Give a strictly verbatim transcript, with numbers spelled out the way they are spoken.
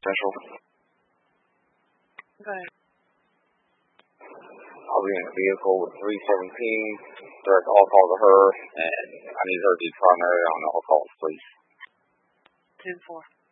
Central. Okay. I'll be in a vehicle with three seventeen. Direct all call to her, and I need her to be primary on all calls, please. ten four.